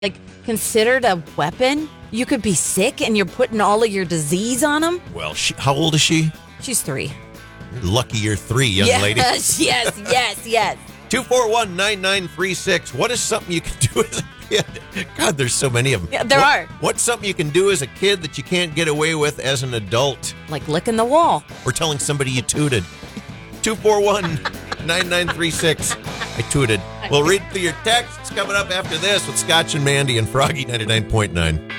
like considered a weapon? You could be sick and you're putting all of your disease on them? Well, how old is she? She's 3. You're lucky you're 3, young lady. Yes. 241-9936. What is something you can do as a kid? God, there's so many of them. Yeah, there are. What's something you can do as a kid that you can't get away with as an adult? Like licking the wall. Or telling somebody you tooted. 241-9936. I tooted. We'll read through your texts coming up after this with Scotch and Mandy and Froggy 99.9.